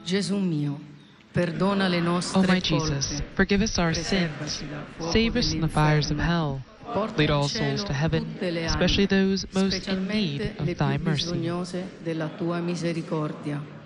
Gesù mio, perdona le O nostre my Jesus, colpe, forgive us our sins, preservaci dal fuoco save us from the fires of dell'inferno, hell, porta lead in all cielo souls to heaven, tutte le especially anime, those most in need specialmente of le thy più mercy. bisognose della tua misericordia.